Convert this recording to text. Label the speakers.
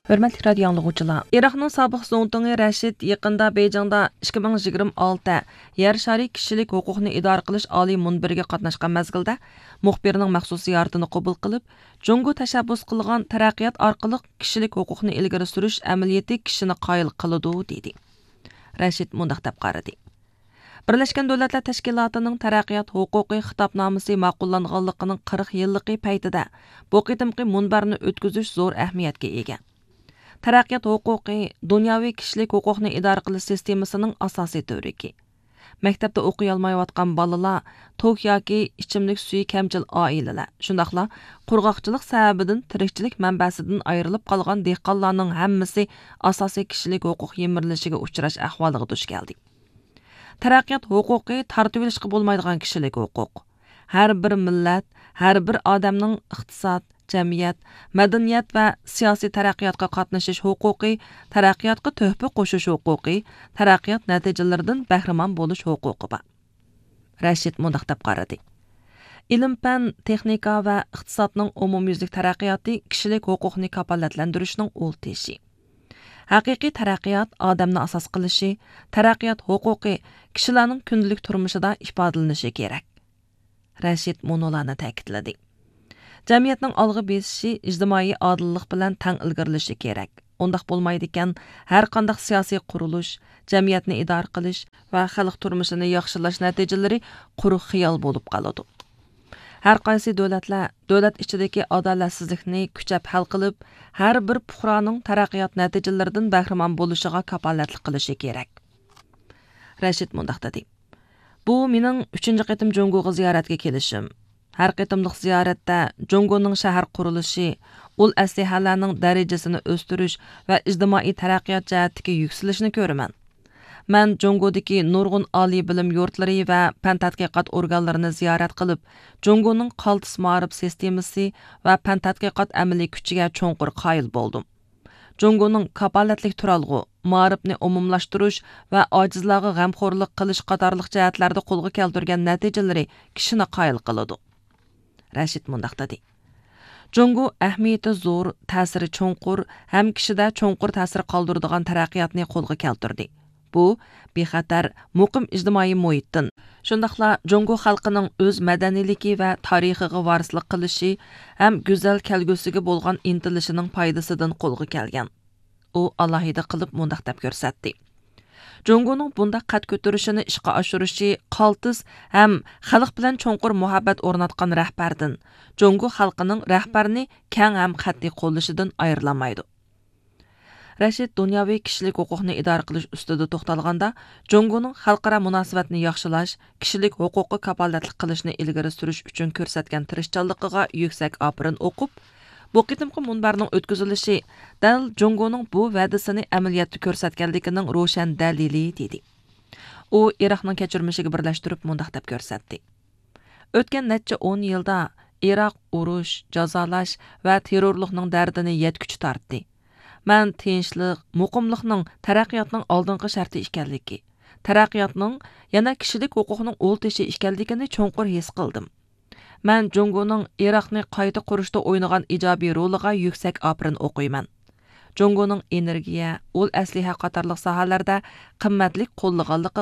Speaker 1: Hörmətli radio anlıqçılar, İraqның sobiq zondini Rashid yaqında Beyjingda 2026 yer shari kishilik huquqni idora qilish oliy munbiriga qatnashgan mezgilda muxbirning maxsus ziyoratini qabul qilib, Jungo tashabbus qilgan taraqqiyot orqali kishilik huquqni ilgari surish amaliyoti kishini qoyil qiladi dedi. Rashid mundaq deb qaradi. Birleşken Devletler Teşkilatı'nın taraqqiyot huquqi xitobnomasi ma'qullanganligining 40 yilligi paytida bu qitimqi munbarni o'tkazish zo'r ahamiyatga ega. Taraqqiyot huquqi dunyoviy kishilik huquqni idora qilish sistemasining asosiy turiki. Maktabda o'qiy olmayotgan bolalar, tok yoki ichimlik suyi kamchil oilalar, shundaqla qurg'oqchilik sababidan tirikchilik manbasidan ayrilib qolgan dehqonlarning hammasi asosiy kishilik huquq yemirilishiga uchrash ahvoliga duch keldi. Taraqqiyot huquqi tartib olishga bo'lmaydigan kishilik huquq. Har bir millat, har bir odamning iqtisod, jamiyat, madaniyat va siyosiy taraqqiyotga qatnashish huquqi, taraqqiyotga tuhfa qo'shish huquqi, taraqqiyot natijalaridan bahramand bo'lish huquqi bor. Rashid mundaq deb qaradi. Ilm-fan, texnika va iqtisodning umumyuzlik taraqqiyoti kishilik huquqni kafolatlantirishning o'ltishi. Haqiqiy taraqqiyot odamni asos qilishi, taraqqiyot huquqi kishilarning kundalik turmushida ifodalanishi kerak. Rashid monolarni ta'kidladi. Jamiyatning olg'a besishi ijtimoiy odillik bilan tang ilgirilishi kerak. Undaq bo'lmaydi ekan, har qanday siyosiy qurilish, jamiyatni idora qilish va xalq turmushini yaxshilash natijalari quruq xiyol bo'lib qoladi. Har qaysi davlatlar davlat ichidagi adolatsizlikni kuchab hal qilib, har bir fuqaroning taraqqiyot natijalaridan bahramand bo'lishiga kafolatlik qilishi kerak. Rashid mundaq dedi. Bu mening 3-chi qatim Jungoga ziyoratga kelishim. Har qatimliq ziyoratda Jungoning shahar qurilishi, ul aslihalarning darajasini o'stirish va ijtimoiy taraqqiyot jihatidagi yuksalishni ko'raman. Men Jungodagi nurg'un oliy bilim yurtlari va fan tadqiqot organlarini ziyorat qilib, Jungoning qaltis ma'rif sistemasi va fan tadqiqot amaliy kuchiga cho'nqur qoyil bo'ldim. Jungoning kafolatlik turalg'u, ma'rifni umumlashtirish va ojizlarga g'amxo'rlik qilish qatorliq jihatlarda qo'lga keltirgan natijalari kishini qoyil qiladi. Rashid mundaq dedi. Jungo ahamiyati zo'r, ta'siri cho'nqur, ham kishida cho'nqur ta'sir qoldiradigan taraqqiyotni qo'lga keltirdi. Bu bexatar, muqim ijtimoiy muhitdan, shundaqla Jungo xalqining o'z madaniyligi va tarixiga varislik qilishi ham go'zal kelgusiga bo'lgan intilishining foydasidan qo'lga kelgan. U alohida qilib mundaq deb ko'rsatdi. Jungoning bunda qad ko'tarishini ishga oshirishi qaltis ham xalq bilan cho'nqur muhabbat o'rnatgan rahbardan, Jungo xalqining rahbarni keng ham qat'iy qo'llashidan ayrilamaydi. Rashid dunyoviy kishilik huquqni idora qilish ustida to'xtalganda, Jungoning xalqaro munosabatni yaxshilash, kishilik huquqi kafolatlik qilishni ilgari surish uchun ko'rsatgan tirishchanligiga yuksak opirin o'qib, bu qitimqi munbarning o'tkazilishi dal Jungoning bu va'dasini amaliyotda ko'rsatganligining ro'shan dalili dedi. U Iroqning kechirmishiga birlashtirib mundaq deb ko'rsatdi. O'tgan necha 10 yilda Iroq urush, jazolash va terrorlikning dardini yetkuchi tortdi. Men tinchlik, muqimlikning taraqqiyotning oldingi sharti ekanligi, taraqqiyotning yana kishilik huquqning o'ltishi ekanligini cho'nqur his qildim. Men Jungoning Iroqni qayta qurishda o'ynagan ijobiy roliga yuksak opirin o'qiyman. Jungoning energiya, ul asliha qatorliq sohalarda qimmatli qo'llaganligi